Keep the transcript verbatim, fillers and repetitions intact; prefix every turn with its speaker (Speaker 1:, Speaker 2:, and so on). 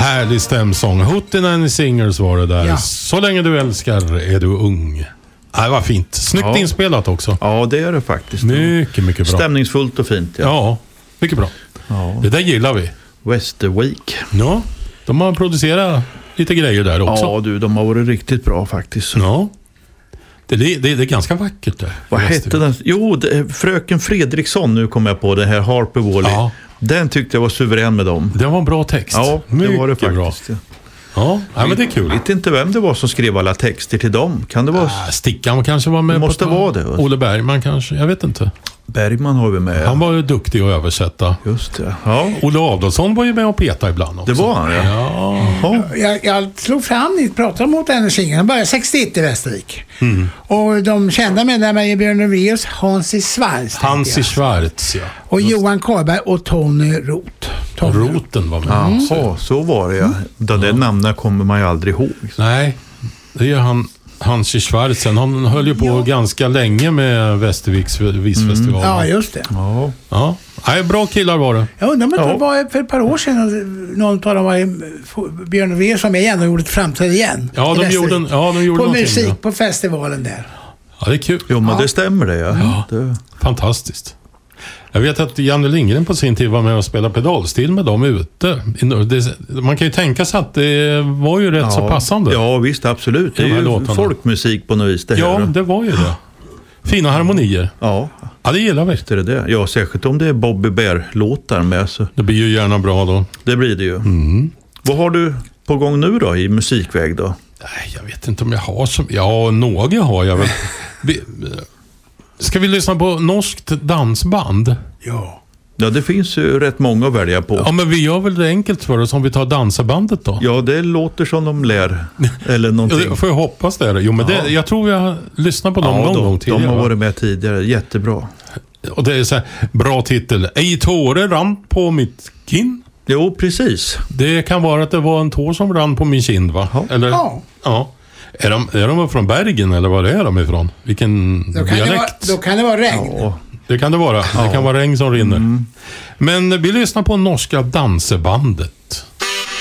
Speaker 1: Härlig stämsång. Hootenanny Singers var det där. Ja. Så länge du älskar är du ung. Det var fint. Snyggt ja. inspelat också.
Speaker 2: Ja, det är det faktiskt.
Speaker 1: Mycket, mycket bra.
Speaker 2: Stämningsfullt och fint. Ja,
Speaker 1: ja mycket bra. Ja. Det där gillar vi.
Speaker 2: Westerweek.
Speaker 1: Ja, de har producerat lite grejer där också.
Speaker 2: Ja, du, de har varit riktigt bra faktiskt.
Speaker 1: Ja. Det, det, det är ganska vackert där.
Speaker 2: Vad hette den? Jo, det, Fröken Fredriksson, nu kom jag på det här, Harper Wally. Ja. Den tyckte jag var suverän med dem.
Speaker 1: Det var en bra text.
Speaker 2: Ja, det
Speaker 1: mycket
Speaker 2: var det faktiskt.
Speaker 1: Bra. Ja, ja, men det är kul.
Speaker 2: Jag vet inte vem det var som skrev alla texter till dem. Kan det vara...
Speaker 1: Äh, Stickan kanske var med.
Speaker 2: Det måste
Speaker 1: på
Speaker 2: vara det.
Speaker 1: Olle Bergman kanske, jag vet inte.
Speaker 2: Bergman har vi med.
Speaker 1: Han var ju duktig att översätta.
Speaker 2: Just det. Ja.
Speaker 1: Olle Adolfsson var ju med och peta ibland också.
Speaker 2: Det var han, ja.
Speaker 1: ja.
Speaker 3: Jag, jag slog fram, ni pratade mot Enersingen. Han började sextioett i Västervik. Mm. Och de kända medlemmar är Björn Ulvaeus, Hansi Schwarz.
Speaker 1: Hansi Schwarz, ja.
Speaker 3: Och Just. Johan Karlberg och Tony Roth. Tony
Speaker 1: Roten var med.
Speaker 2: Mm. Ja, så var det, ja. De där ja. namnen kommer man ju aldrig ihåg.
Speaker 1: Nej, det är han... Hansi Schwarz, han höll ju på ja. ganska länge med Västerviks visfestival.
Speaker 3: Mm. Ja, just det.
Speaker 1: Ja. Ja. Nej, bra killar var det.
Speaker 3: Jag undrar om ja. det var för ett par år sedan någon av dem var Björn och Ver som jag igen och gjorde ett framträdande igen.
Speaker 1: Ja, de gjorde, en, ja, de gjorde
Speaker 3: på musik
Speaker 1: ja.
Speaker 3: på festivalen där.
Speaker 1: Ja, det är kul.
Speaker 2: Jo, men
Speaker 3: ja.
Speaker 2: det stämmer det, ja.
Speaker 1: ja.
Speaker 2: Det...
Speaker 1: Fantastiskt. Jag vet att Janne Lindgren på sin tid var med och spelade pedalstil med dem ute. Man kan ju tänka sig att det var ju rätt ja. så passande.
Speaker 2: Ja, visst, absolut. Det är ju låtarna. Folkmusik på något vis. Det här.
Speaker 1: Ja, det var ju det. Fina harmonier.
Speaker 2: Ja.
Speaker 1: Ja, det gillar vi.
Speaker 2: Visst är det det. Ja, särskilt om det är Bobby Bear-låtar med. Så.
Speaker 1: Det blir ju gärna bra då.
Speaker 2: Det blir det ju.
Speaker 1: Mm.
Speaker 2: Vad har du på gång nu då i musikväg då?
Speaker 1: Nej, jag vet inte om jag har så... Ja, några har jag väl. vi... Ska vi lyssna på norskt dansband?
Speaker 3: Ja.
Speaker 2: Ja, det finns ju rätt många att välja på.
Speaker 1: Ja, men vi gör väl det enkelt för oss om vi tar dansabandet då?
Speaker 2: Ja, det låter som de lär. Eller någonting.
Speaker 1: Ja, får jag hoppas det. Jo, men ja. det, jag tror vi har lyssnat på dem ja, någon
Speaker 2: de,
Speaker 1: gång tidigare.
Speaker 2: De har varit med tidigare. Jättebra.
Speaker 1: Och det är så här, bra titel. Ej tåre rann på mitt kin.
Speaker 2: Jo, precis.
Speaker 1: Det kan vara att det var en tår som rann på min kind, va?
Speaker 2: Ja.
Speaker 1: Eller?
Speaker 3: Ja.
Speaker 1: Ja. Är de, är de från Bergen eller var är de ifrån? Vilken
Speaker 3: då kan
Speaker 1: dialekt?
Speaker 3: Det vara, då kan det vara regn.
Speaker 1: Ja, det kan det vara.
Speaker 2: Ja.
Speaker 1: Det kan vara regn som rinner.
Speaker 2: Mm.
Speaker 1: Men vi lyssnar på norska dansebandet.